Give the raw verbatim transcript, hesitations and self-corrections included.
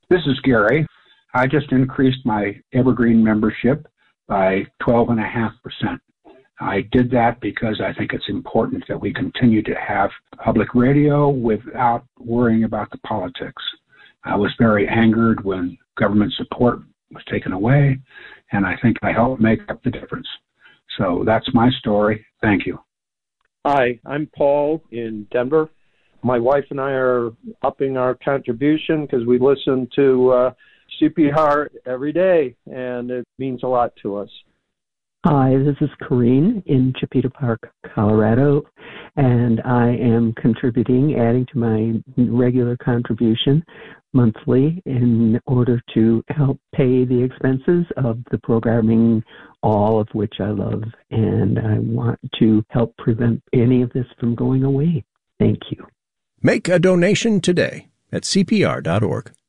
This is Gary. I just increased my Evergreen membership by twelve point five percent. I did that because I think it's important that we continue to have public radio without worrying about the politics. I was very angered when government support was taken away, and I think I helped make up the difference. So that's my story. Thank you. Hi, I'm Paul in Denver. My wife and I are upping our contribution because we listen to uh, C P R every day, and it means a lot to us. Hi, this is Corrine in Chipeta Park, Colorado, and I am contributing, adding to my regular contribution monthly in order to help pay the expenses of the programming, all of which I love, and I want to help prevent any of this from going away. Thank you. Make a donation today at C P R dot org.